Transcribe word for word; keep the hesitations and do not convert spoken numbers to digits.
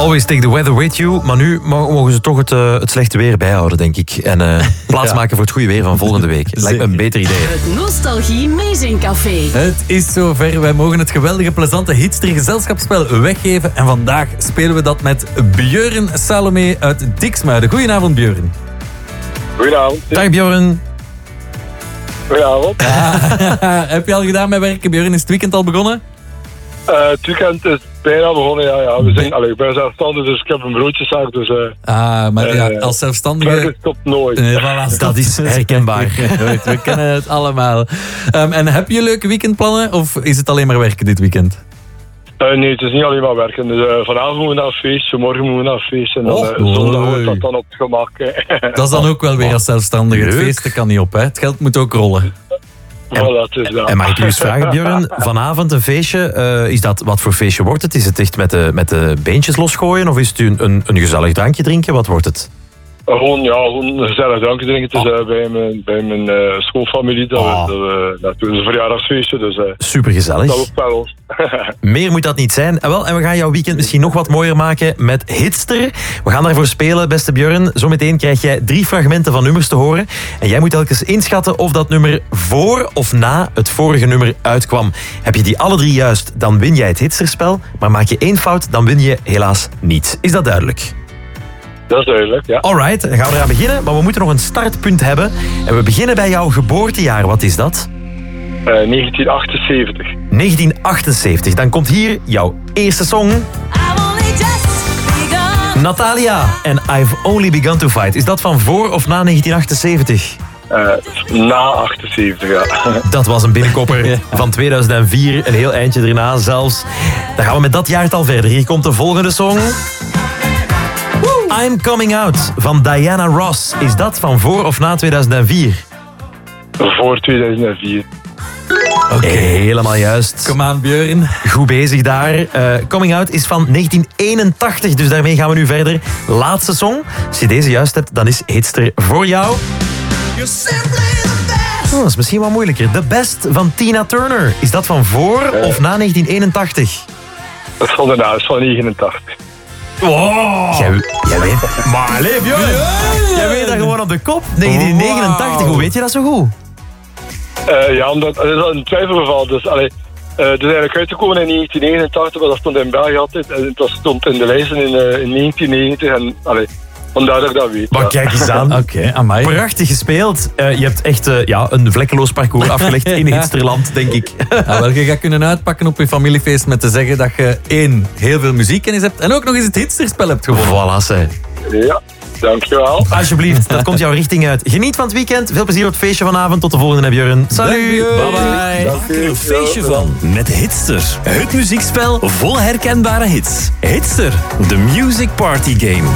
Always take the weather with you. Maar nu mogen ze toch het, uh, het slechte weer bijhouden, denk ik. En uh, plaatsmaken ja. voor het goede weer van volgende week. Lijkt me een beter idee. Het Nostalgie Amazing Café. Het is zover. Wij mogen het geweldige, plezante Hitster gezelschapsspel weggeven. En vandaag spelen we dat met Björn Salomé uit Diksmuiden. Goedenavond, Björn. Goedenavond. Dag, Björn. Goedenavond. Ja, heb je al gedaan met werken, Björn? Is het weekend al begonnen? Uh, het weekend is bijna begonnen, ja. ja. We zijn, allee, ik ben zelfstandig, dus ik heb een broodjeszaak. Dus, uh, ah, maar uh, ja, als zelfstandige... Het stopt nooit. Nee, voilà, dat is herkenbaar. We kennen het allemaal. Um, en heb je leuke weekendplannen? Of is het alleen maar werken dit weekend? Uh, nee, het is niet alleen maar werken. Dus, uh, vanavond moeten we naar een feestje, morgen moeten we naar een feestje. En dan oh, uh, zondag wordt dat dan op het gemak. Dat is dan ook wel weer als zelfstandige. Het feesten kan niet op, hè. Het geld moet ook rollen. En, voilà, en mag ik u eens vragen, Björn, vanavond een feestje, uh, is dat, wat voor feestje wordt het? Is het echt met de, met de beentjes losgooien of is het een, een, een gezellig drankje drinken? Wat wordt het? Uh, gewoon, ja, gewoon een gezellig drankje drinken. Het is uh, bij mijn, bij mijn uh, schoolfamilie. Dat, oh. dat, uh, dat is een verjaardagsfeestje. Dus, uh, supergezellig. Dat loopt wel los. Meer moet dat niet zijn. En, wel, en we gaan jouw weekend misschien nog wat mooier maken met Hitster. We gaan daarvoor spelen, beste Björn. Zometeen krijg jij drie fragmenten van nummers te horen. En jij moet telkens inschatten of dat nummer voor of na het vorige nummer uitkwam. Heb je die alle drie juist, dan win jij het Hitsterspel. Maar maak je één fout, dan win je helaas niet. Is dat duidelijk? Dat is duidelijk, ja. Alright, dan gaan we eraan beginnen. Maar we moeten nog een startpunt hebben. En we beginnen bij jouw geboortejaar. Wat is dat? Uh, negentien achtenzeventig. negentien achtenzeventig. Dan komt hier jouw eerste song. Natalia en I've Only Begun to Fight. Is dat van voor of na negentien achtenzeventig? Uh, na achtenzeventig, ja. Dat was een binnenkopper van tweeduizend vier. Een heel eindje erna zelfs. Dan gaan we met dat jaartal verder. Hier komt de volgende song. I'm Coming Out van Diana Ross. Is dat van voor of na tweeduizend vier? Voor tweeduizend vier. Oké, okay. Helemaal juist. Kom aan, Björn. Goed bezig daar. Uh, Coming Out is van negentien eenentachtig, dus daarmee gaan we nu verder. Laatste song. Als je deze juist hebt, dan is Hitster voor jou. Oh, dat is misschien wat moeilijker. The Best van Tina Turner. Is dat van voor uh, of na negentien eenentachtig? Dat is van de naast van negenentachtig. Wow. Jij, jij weet... Maar leef, joh. Yeah. Jij weet dat gewoon op de kop. negentien negenentachtig, wow. Hoe weet je dat zo goed? Uh, ja, omdat het is een twijfelgeval. Dus, allee, uh, het is eigenlijk uitgekomen in negentien negenentachtig, maar dat stond in België altijd. En dat stond in de lijsten in, uh, in negentien negentig. En, allee, vandaar dat ik dat weet. Maar ja. Kijk eens aan. Oké, okay, amai. Prachtig gespeeld. Uh, je hebt echt uh, ja, een vlekkeloos parcours afgelegd in Hitsterland, denk ik. Ja, wel, je gaat kunnen uitpakken op je familiefeest met te zeggen dat je één, heel veel muziekkennis hebt en ook nog eens het Hitsterspel hebt gewonnen. Voilà, zeg. Ja. Dankjewel. Alsjeblieft, dat komt jouw richting uit. Geniet van het weekend. Veel plezier op het feestje vanavond. Tot de volgende, Björn. Salut. Bye bye. Maak er een feestje van met Hitster. Het muziekspel vol herkenbare hits. Hitster, the music party game.